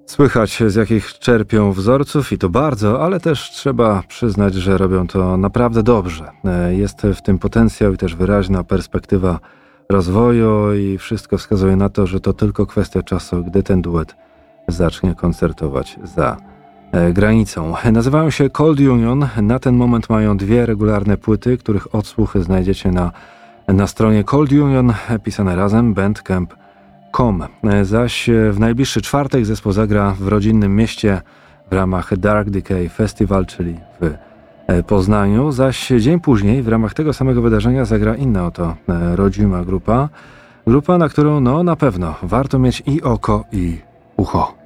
Słychać, z jakich czerpią wzorców i to bardzo, ale też trzeba przyznać, że robią to naprawdę dobrze. Jest w tym potencjał i też wyraźna perspektywa rozwoju i wszystko wskazuje na to, że to tylko kwestia czasu, gdy ten duet zacznie koncertować za granicą. Nazywają się Cold Union. Na ten moment mają 2 regularne płyty, których odsłuchy znajdziecie na stronie Cold Union, pisane razem, bandcamp.com. Zaś w najbliższy czwartek zespół zagra w rodzinnym mieście w ramach Dark Decay Festival, czyli w Poznaniu. Zaś dzień później w ramach tego samego wydarzenia zagra inna oto rodzima grupa. Grupa, na którą na pewno warto mieć i oko, i ucho.